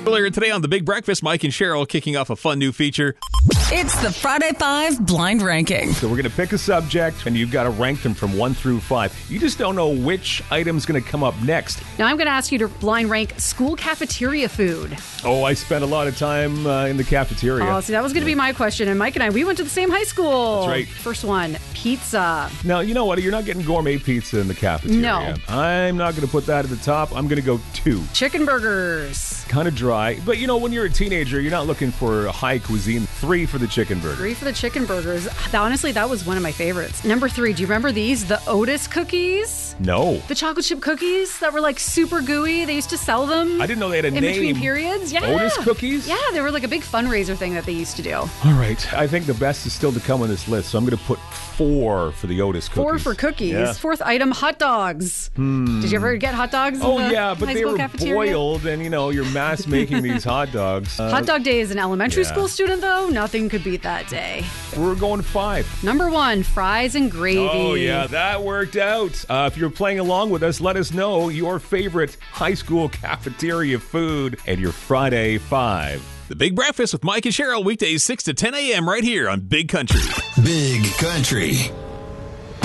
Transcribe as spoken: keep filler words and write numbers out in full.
Earlier today on The Big Breakfast, Mike and Cheryl kicking off a fun new feature. It's the Friday Five Blind Ranking. So we're going to pick a subject, and you've got to rank them from one through five. You just don't know which item's going to come up next. Now I'm going to ask you to blind rank school cafeteria food. Oh, I spent a lot of time uh, in the cafeteria. Oh, see, that was going to be my question. And Mike and I, we went to the same high school. That's right. First one, pizza. Now, you know what? You're not getting gourmet pizza in the cafeteria. No. I'm not going to put that at the top. I'm going to go two. Chicken burgers. Kind of dry. But, you know, when you're a teenager, you're not looking for high cuisine. Three for the chicken burger. Three for the chicken burgers. Honestly, that was one of my favorites. Number three, do you remember these? The Otis cookies? No. The chocolate chip cookies that were like super gooey. They used to sell them. I didn't know they had a in name. In between periods. Yeah. Otis cookies? Yeah, they were like a big fundraiser thing that they used to do. All right. I think the best is still to come on this list, so I'm going to put four for the Otis cookies. Four for cookies. Yeah. Fourth item, hot dogs. Hmm. Did you ever get hot dogs? Oh, in the yeah, but high they school were cafeteria? boiled, and, you know, you're mass making these hot dogs. Uh, Hot dog day as an elementary yeah. school student, though, nothing could beat that day. We're going five. Number one, fries and gravy. Oh, yeah, that worked out. Uh, if you're playing along with us, let us know your favorite high school cafeteria food and your Friday Five. The Big Breakfast with Mike and Cheryl, weekdays six to ten a.m. right here on Big Country. Big Country.